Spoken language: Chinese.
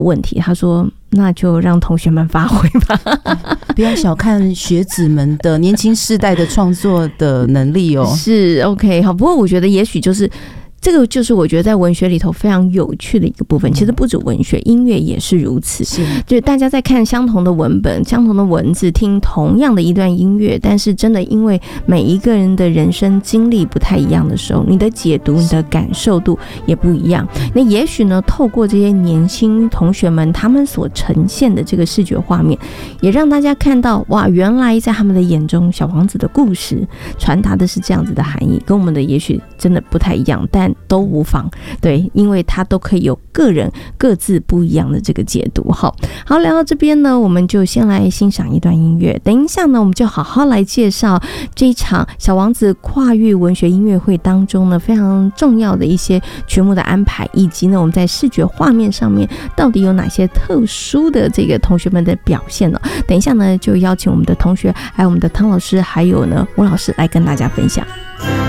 问题，他说那就让同学们发挥吧不要小看学子们的年轻世代的创作的能力哦。 是 OK 好，不过我觉得也许就是这个就是我觉得在文学里头非常有趣的一个部分，其实不止文学，音乐也是如此。 是， 就是大家在看相同的文本、相同的文字，听同样的一段音乐，但是真的因为每一个人的人生经历不太一样的时候，你的解读、你的感受度也不一样。那也许呢，透过这些年轻同学们他们所呈现的这个视觉画面，也让大家看到哇，原来在他们的眼中，小王子的故事传达的是这样子的含义，跟我们的也许真的不太一样，但都无妨，对，因为它都可以有个人各自不一样的这个解读。好，聊到这边呢，我们就先来欣赏一段音乐，等一下呢，我们就好好来介绍这一场小王子跨域文学音乐会当中呢非常重要的一些曲目的安排，以及呢我们在视觉画面上面到底有哪些特殊的这个同学们的表现呢？等一下呢，就邀请我们的同学，还有我们的汤老师，还有呢吴老师来跟大家分享。